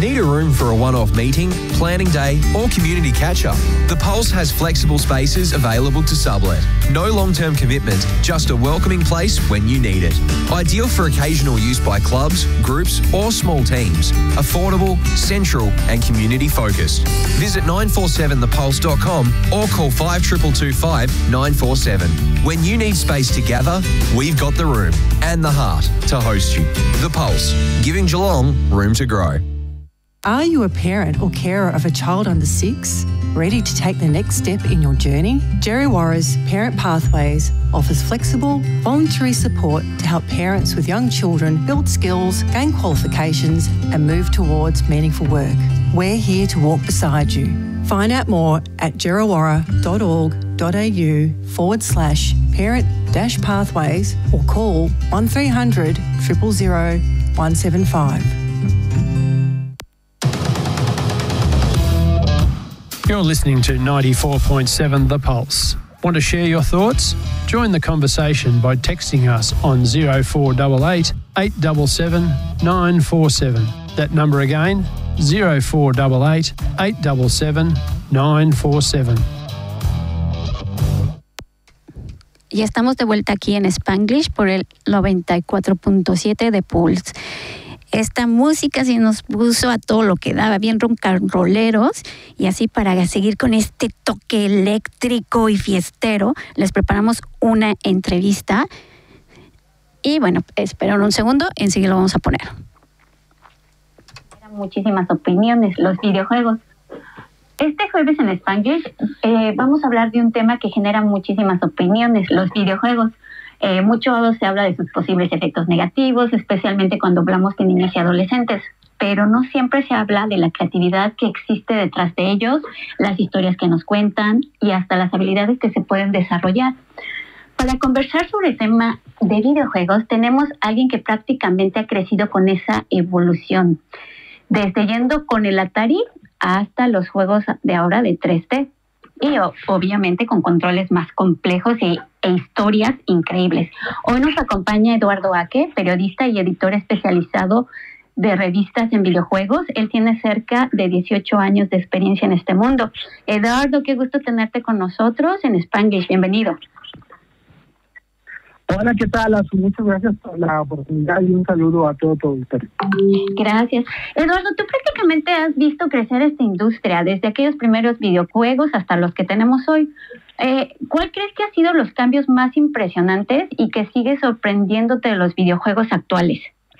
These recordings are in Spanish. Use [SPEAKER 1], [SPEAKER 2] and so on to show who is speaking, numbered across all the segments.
[SPEAKER 1] Need a room for a one-off meeting, planning day or community catch-up? The Pulse has flexible spaces available to sublet. No long-term commitment, just a welcoming place when you need it. Ideal for occasional use by clubs, groups or small teams. Affordable, central and community-focused. Visit 947thepulse.com or call 5225 947. When you need space to gather, we've got the room and the heart to host you. The Pulse, giving Geelong room to grow.
[SPEAKER 2] Are you a parent or carer of a child under 6? Ready to take the next step in your journey? Djerriwarrh's Parent Pathways offers flexible, voluntary support to help parents with young children build skills, gain qualifications and move towards meaningful work. We're here to walk beside you. Find out more at djerriwarrh.org.au/parent-pathways or call 1300 000 175.
[SPEAKER 3] You're listening to 94.7 The Pulse. Want to share your thoughts? Join the conversation by texting us on 0488 877 947. That number again, 0488 877 947.
[SPEAKER 4] Ya estamos de vuelta aquí en Spanglish por el 94.7 de Pulse. Esta música sí nos puso a todo lo que daba, bien roncarroleros, y así para seguir con este toque eléctrico y fiestero, les preparamos una entrevista. Y bueno, esperen un segundo, enseguida lo vamos a poner.
[SPEAKER 5] Muchísimas opiniones, los videojuegos. Este jueves en Spanglish vamos a hablar de un tema que genera muchísimas opiniones, los videojuegos. Mucho se habla de sus posibles efectos negativos, especialmente cuando hablamos de niños y adolescentes, pero no siempre se habla de la creatividad que existe detrás de ellos, las historias que nos cuentan y hasta las habilidades que se pueden desarrollar. Para conversar sobre el tema de videojuegos, tenemos a alguien que prácticamente ha crecido con esa evolución, desde yendo con el Atari hasta los juegos de ahora de 3D. Y obviamente con controles más complejos e historias increíbles. Hoy nos acompaña Eduardo Aque, periodista y editor especializado de revistas en videojuegos. Él tiene cerca de 18 años de experiencia en este mundo. Eduardo, qué gusto tenerte con nosotros en Spanglish. Bienvenido.
[SPEAKER 6] Hola, ¿qué tal? Muchas gracias por la oportunidad y un saludo a todo tu auditorio.
[SPEAKER 5] Gracias. Eduardo, tú prácticamente has visto crecer esta industria desde aquellos primeros videojuegos hasta los que tenemos hoy. ¿Cuál crees que han sido los cambios más impresionantes y que sigue sorprendiéndote de los videojuegos actuales?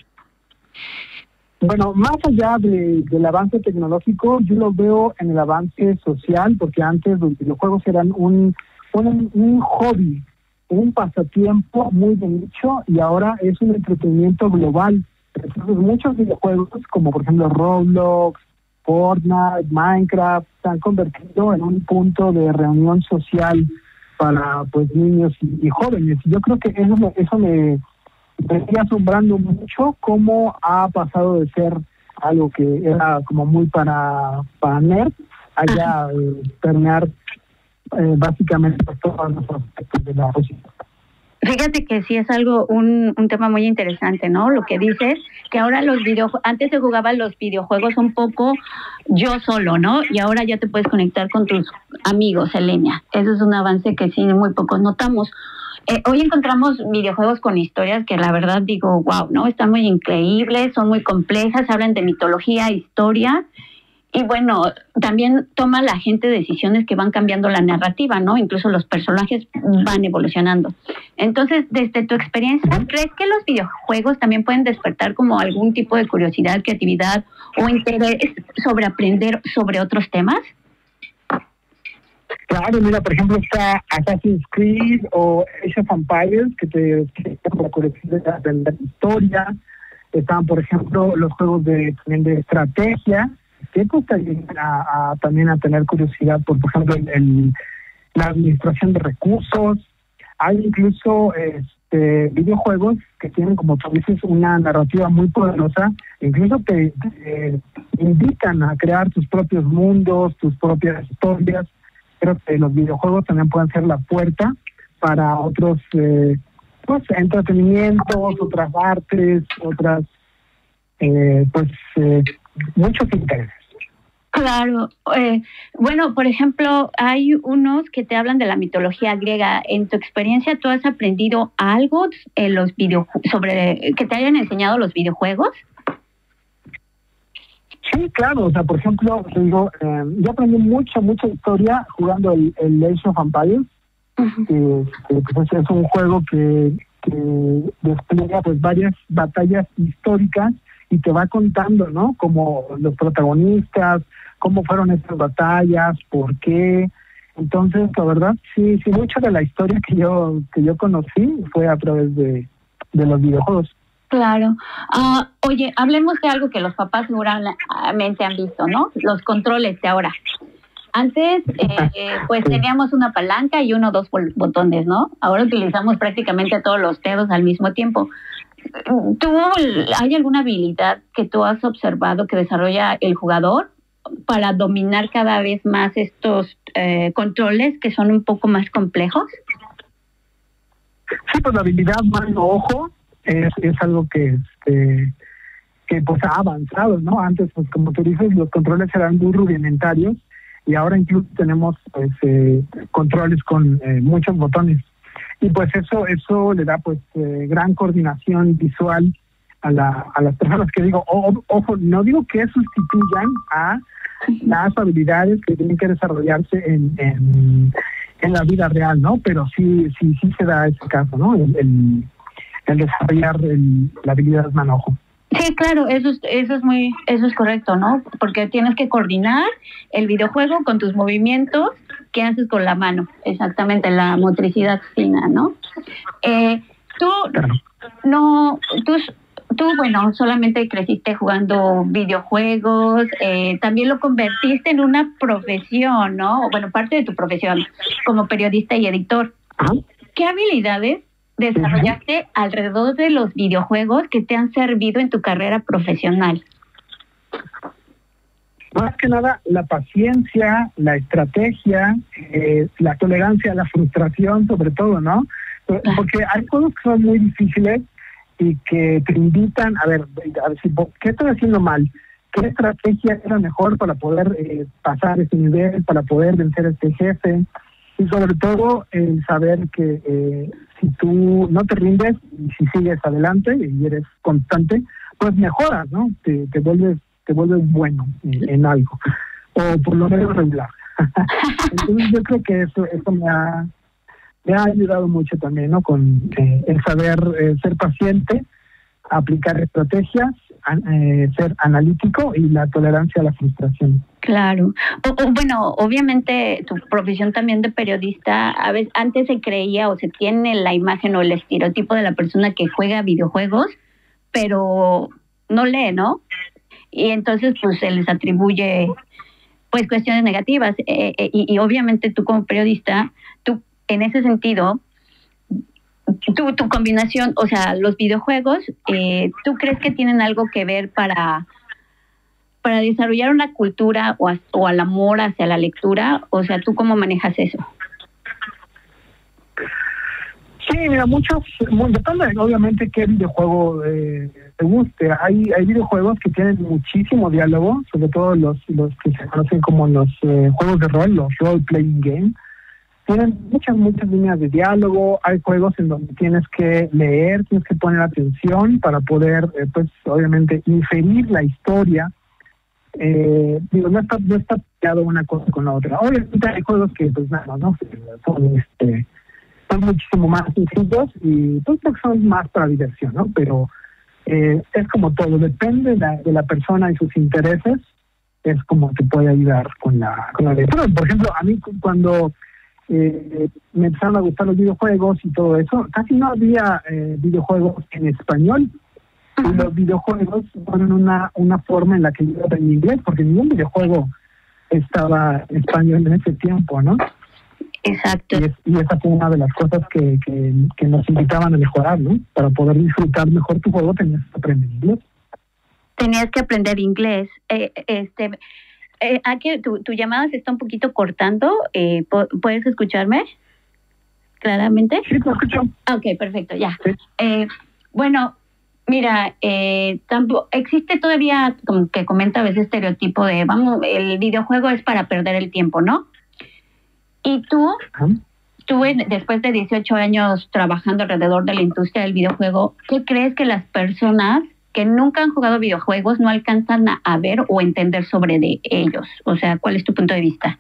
[SPEAKER 6] Bueno, más allá del avance tecnológico, yo lo veo en el avance social, porque antes los videojuegos eran un hobby, un pasatiempo muy de nicho, y ahora es un entretenimiento global. Entonces muchos videojuegos, como por ejemplo Roblox, Fortnite, Minecraft, se han convertido en un punto de reunión social para pues niños y jóvenes. Y yo creo que eso me sigue asombrando mucho, cómo ha pasado de ser algo que era como muy para nerd, allá permear básicamente todos los aspectos de la sociedad.
[SPEAKER 5] Fíjate que sí es algo, un tema muy interesante, ¿no? Lo que dices, que ahora antes se jugaban los videojuegos un poco yo solo, ¿no? Y ahora ya te puedes conectar con tus amigos en línea. Eso es un avance que sí muy pocos notamos. Hoy encontramos videojuegos con historias que la verdad digo, wow, ¿no? Están muy increíbles, son muy complejas, hablan de mitología, historia. Y bueno, también toma la gente decisiones que van cambiando la narrativa, ¿no? Incluso los personajes van evolucionando. Entonces, desde tu experiencia, ¿crees que los videojuegos también pueden despertar como algún tipo de curiosidad, creatividad o interés sobre aprender sobre otros temas?
[SPEAKER 6] Claro, mira, por ejemplo, está Assassin's Creed o Age of Empires, que te la curiosidad de la historia. Están, por ejemplo, los juegos también de estrategia, que pues también a tener curiosidad por ejemplo, la administración de recursos. Hay incluso videojuegos que tienen, como tú dices, una narrativa muy poderosa, incluso te invitan a crear tus propios mundos, tus propias historias. Creo que los videojuegos también pueden ser la puerta para otros entretenimientos, otras artes, otras muchos intereses.
[SPEAKER 5] Claro. Bueno, por ejemplo, hay unos que te hablan de la mitología griega. En tu experiencia, ¿tú has aprendido algo en los sobre que te hayan enseñado los videojuegos?
[SPEAKER 6] Sí, claro. O sea, por ejemplo, yo aprendí mucha historia jugando el Age of Empires. Uh-huh. Pues es un juego que despliega pues varias batallas históricas y te va contando, ¿no? Como los protagonistas, cómo fueron estas batallas, por qué. Entonces, la verdad, sí, mucha de la historia que yo conocí fue a través de los videojuegos.
[SPEAKER 5] Claro. Oye, hablemos de algo que los papás seguramente han visto, ¿no? Los controles de ahora. Antes, pues teníamos una palanca y 1 o 2 botones, ¿no? Ahora utilizamos prácticamente todos los dedos al mismo tiempo. ¿Hay alguna habilidad que tú has observado que desarrolla el jugador para dominar cada vez más estos controles que son un poco más complejos?
[SPEAKER 6] Sí, pues la habilidad mano-ojo es algo que pues ha avanzado, ¿no? Antes, pues como tú dices, los controles eran muy rudimentarios y ahora incluso tenemos pues controles con muchos botones. Y pues eso le da pues gran coordinación visual a las personas que digo, ojo, no digo que sustituyan a las habilidades que tienen que desarrollarse en la vida real, ¿no? Pero sí se da ese caso, ¿no? El desarrollar la habilidad mano-ojo.
[SPEAKER 5] Sí, claro, eso es correcto, ¿no? Porque tienes que coordinar el videojuego con tus movimientos que haces con la mano, exactamente, la motricidad fina, ¿no? Tú, bueno, solamente creciste jugando videojuegos, también lo convertiste en una profesión, ¿no? Bueno, parte de tu profesión como periodista y editor. ¿Qué habilidades desarrollaste alrededor de los videojuegos que te han servido en tu carrera profesional?
[SPEAKER 6] Más que nada, la paciencia, la estrategia, la tolerancia a la frustración, sobre todo, ¿no? Porque hay juegos que son muy difíciles y que te invitan a ver si, ¿qué estoy haciendo mal? ¿Qué estrategia es la mejor para poder pasar ese nivel, para poder vencer a este jefe? Y sobre todo, el saber que si tú no te rindes y si sigues adelante y eres constante, pues mejoras, ¿no? Te vuelves bueno en algo, o por lo menos regular. Entonces yo creo que eso me ha ayudado mucho también, ¿no? Con el saber ser paciente, aplicar estrategias, ser analítico y la tolerancia a la frustración.
[SPEAKER 5] Claro. Bueno, obviamente tu profesión también de periodista, a veces antes se creía o se tiene la imagen o el estereotipo de la persona que juega videojuegos, pero no lee, ¿no? Y entonces pues se les atribuye pues cuestiones negativas y obviamente tú como periodista, tú en ese sentido, tu combinación, o sea, los videojuegos, ¿tú crees que tienen algo que ver para desarrollar una cultura o al amor hacia la lectura? O sea, ¿tú cómo manejas eso?
[SPEAKER 6] Sí, mira, depende obviamente qué videojuego te guste. Hay videojuegos que tienen muchísimo diálogo, sobre todo los que se conocen como los juegos de rol, los role-playing games. Tienen muchas líneas de diálogo. Hay juegos en donde tienes que leer, tienes que poner atención para poder, pues, obviamente, inferir la historia. No está pegado una cosa con la otra. Obviamente hay juegos que, pues, nada, ¿no? Son muchísimo más sencillos y pues son más para diversión, ¿no? Pero es como todo, depende de la persona y sus intereses, es como te puede ayudar con la lectura. Por ejemplo, a mí cuando me empezaron a gustar los videojuegos y todo eso, casi no había videojuegos en español. Y los videojuegos fueron una forma en la que yo aprendí inglés, porque ningún videojuego estaba en español en ese tiempo, ¿no?
[SPEAKER 5] Exacto.
[SPEAKER 6] Y esa fue una de las cosas que nos invitaban a mejorar, ¿no? Para poder disfrutar mejor tu juego tenías que aprender inglés.
[SPEAKER 5] Tenías que aprender inglés. Aquí tu llamada se está un poquito cortando. ¿Puedes escucharme claramente?
[SPEAKER 6] Sí, te escucho.
[SPEAKER 5] Ok, perfecto, ya.
[SPEAKER 6] Sí.
[SPEAKER 5] Bueno, Mira, existe todavía, como que comenta a veces, estereotipo de, el videojuego es para perder el tiempo, ¿no? Y tú, después de 18 años trabajando alrededor de la industria del videojuego, ¿qué crees que las personas que nunca han jugado videojuegos no alcanzan a ver o entender sobre de ellos? O sea, ¿cuál es tu punto de vista?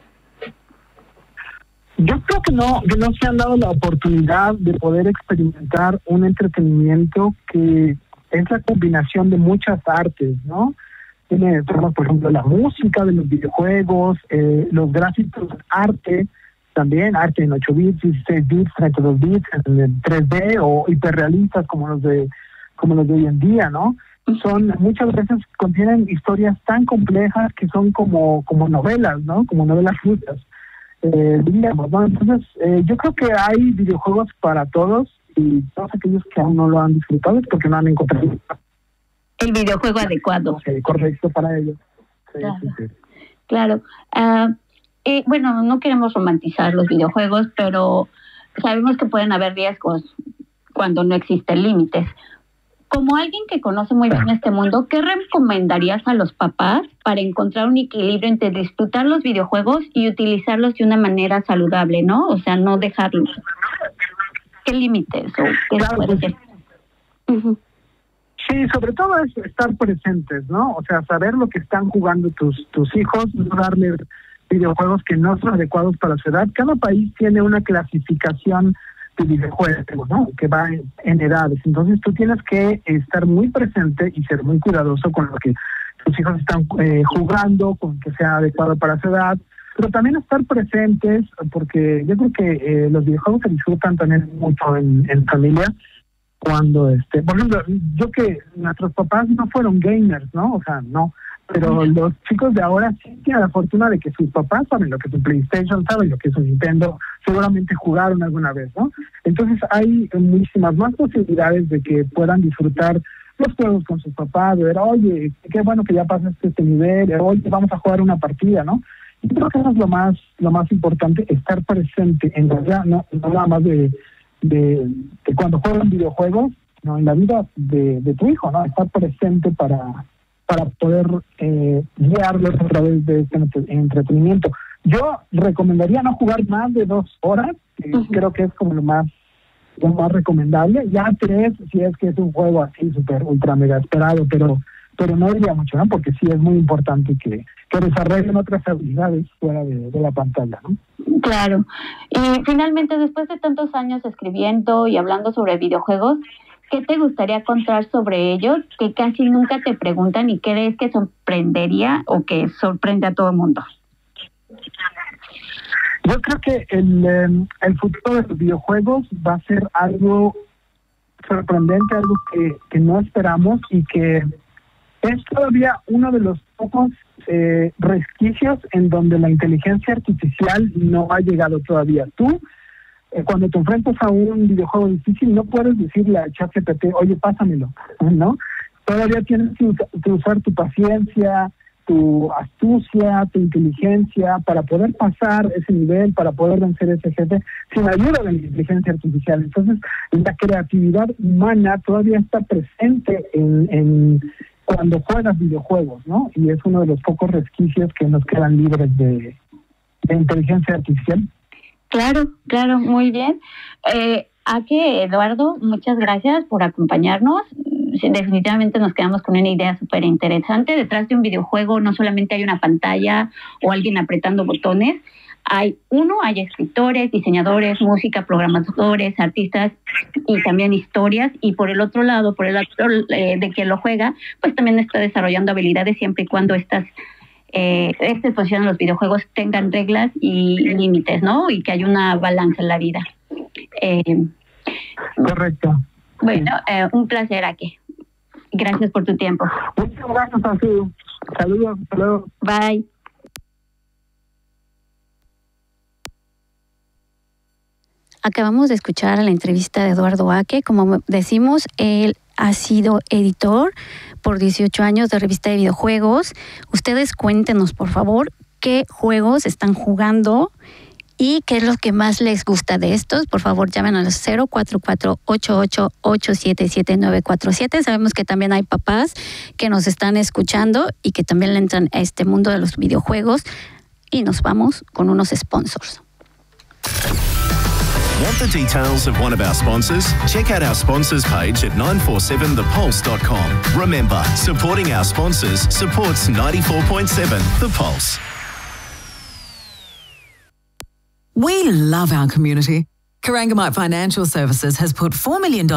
[SPEAKER 6] Yo creo que no se han dado la oportunidad de poder experimentar un entretenimiento que es la combinación de muchas artes, ¿no? Tenemos, por ejemplo, la música de los videojuegos, los gráficos, arte, también arte en 8 bits, 16 bits, 32 bits, en 3D o hiperrealistas como los de hoy en día, ¿no? Muchas veces contienen historias tan complejas que son como novelas, ¿no? Como novelas rusas. Diríamos, ¿no? Entonces, yo creo que hay videojuegos para todos y todos aquellos que aún no lo han disfrutado es porque no han encontrado
[SPEAKER 5] el videojuego adecuado.
[SPEAKER 6] Correcto para ellos.
[SPEAKER 5] Claro. Bueno, no queremos romantizar los videojuegos, pero sabemos que pueden haber riesgos cuando no existen límites. Como alguien que conoce muy bien este mundo, ¿qué recomendarías a los papás para encontrar un equilibrio entre disfrutar los videojuegos y utilizarlos de una manera saludable, ¿no? O sea, no dejarlos. ¿Qué límites o qué puede ser?
[SPEAKER 6] Sí, sobre todo es estar presentes, ¿no? O sea, saber lo que están jugando tus hijos, no darles videojuegos que no son adecuados para su edad. Cada país tiene una clasificación de videojuegos, ¿no? Que va en edades. Entonces tú tienes que estar muy presente y ser muy cuidadoso con lo que tus hijos están jugando, con que sea adecuado para su edad, pero también estar presentes, porque yo creo que los videojuegos se disfrutan también mucho en familia. Cuando, por ejemplo, que nuestros papás no fueron gamers, ¿no? O sea, no. Pero los chicos de ahora sí tienen la fortuna de que sus papás saben lo que es un PlayStation, saben lo que es un Nintendo, seguramente jugaron alguna vez, ¿no? Entonces hay muchísimas más posibilidades de que puedan disfrutar los juegos con sus papás, de ver, oye, qué bueno que ya pasaste este nivel, oye, vamos a jugar una partida, ¿no? Y creo que eso es lo más importante, estar presente en realidad, no nada más de cuando juegan videojuegos, no, en la vida de tu hijo, ¿no? Estar presente para poder guiarlos a través de este entretenimiento. Yo recomendaría no jugar más de 2 horas, creo que es como lo más recomendable. Ya 3, si es que es un juego así súper ultra mega esperado, pero no diría mucho, ¿no? Porque sí es muy importante que desarrollen otras habilidades fuera de la pantalla, ¿no?
[SPEAKER 5] Claro. Y finalmente, después de tantos años escribiendo y hablando sobre videojuegos, ¿qué te gustaría contar sobre ellos que casi nunca te preguntan y crees que sorprendería o que sorprende a todo el mundo?
[SPEAKER 6] Yo creo que el futuro de los videojuegos va a ser algo sorprendente, algo que no esperamos y que es todavía uno de los pocos resquicios en donde la inteligencia artificial no ha llegado todavía. Tú, cuando te enfrentas a un videojuego difícil, no puedes decirle a ChatGPT, oye, pásamelo, ¿no? Todavía tienes que usar tu paciencia, tu astucia, tu inteligencia para poder pasar ese nivel, para poder vencer ese jefe, sin ayuda de la inteligencia artificial. Entonces, la creatividad humana todavía está presente en cuando juegas videojuegos, ¿no? Y es uno de los pocos resquicios que nos quedan libres de inteligencia artificial.
[SPEAKER 5] Claro, muy bien. Eduardo, muchas gracias por acompañarnos. Definitivamente nos quedamos con una idea súper interesante. Detrás de un videojuego no solamente hay una pantalla o alguien apretando botones, hay escritores, diseñadores, música, programadores, artistas y también historias. Y por el otro lado, de quien lo juega, pues también está desarrollando habilidades siempre y cuando esta exposición en los videojuegos tengan reglas y límites, ¿no? Y que haya una balanza en la vida.
[SPEAKER 6] Correcto.
[SPEAKER 5] Bueno, un placer, Ake. Gracias por tu tiempo.
[SPEAKER 6] Muchas gracias, Azul. Saludos.
[SPEAKER 5] Bye.
[SPEAKER 4] Acabamos de escuchar la entrevista de Eduardo Ake. Como decimos, él ha sido editor por 18 años de revista de videojuegos. Ustedes cuéntenos, por favor, qué juegos están jugando ¿Y qué es lo que más les gusta de estos? Por favor, llamen al 044-88877947. Sabemos que también hay papás que nos están escuchando y que también le entran a este mundo de los videojuegos. Y nos vamos con unos sponsors.
[SPEAKER 7] Want the details of one of our sponsors? Check out our sponsors page at 947thepulse.com. Remember, supporting our sponsors supports 94.7 The Pulse.
[SPEAKER 8] We love our community. Corangamite Financial Services has put $4 million